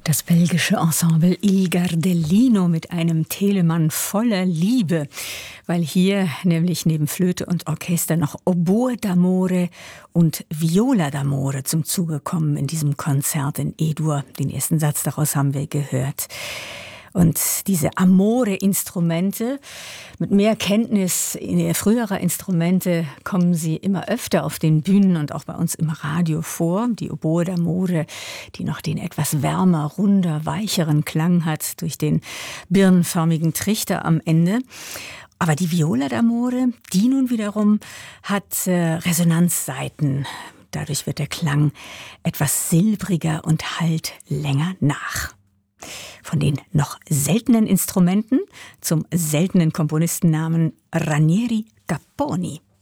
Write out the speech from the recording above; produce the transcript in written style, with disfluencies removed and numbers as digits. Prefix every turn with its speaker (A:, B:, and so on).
A: Das belgische Ensemble Il Gardellino mit einem Telemann voller Liebe, weil hier nämlich neben Flöte und Orchester noch Oboe d'Amore und Viola d'Amore zum Zuge kommen in diesem Konzert in E-Dur. Den ersten Satz daraus haben wir gehört. Und diese Amore-Instrumente, mit mehr Kenntnis früherer Instrumente kommen sie immer öfter auf den Bühnen und auch bei uns im Radio vor. Die Oboe d'Amore, die noch den etwas wärmer, runder, weicheren Klang hat durch den birnenförmigen Trichter am Ende. Aber die Viola d'Amore, die nun wiederum hat Resonanzsaiten. Dadurch wird der Klang etwas silbriger und hallt länger nach. Von den noch seltenen Instrumenten zum seltenen Komponistennamen Ranieri Capponi.